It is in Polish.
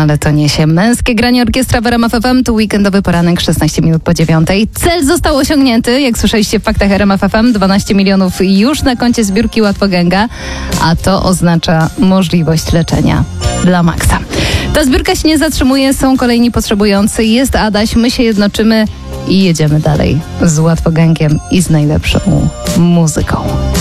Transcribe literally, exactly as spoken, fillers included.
ale to niesie. Męskie granie orkiestra w R M F F M, tu weekendowy poranek, szesnaście minut po dziewiątej. Cel został osiągnięty, jak słyszeliście w faktach R M F F M, dwanaście milionów już na koncie zbiórki Łatwogęga, a to oznacza możliwość leczenia dla Maxa. Ta zbiórka się nie zatrzymuje, są kolejni potrzebujący, jest Adaś, my się jednoczymy i jedziemy dalej z Łatwogęgiem i z najlepszą muzyką.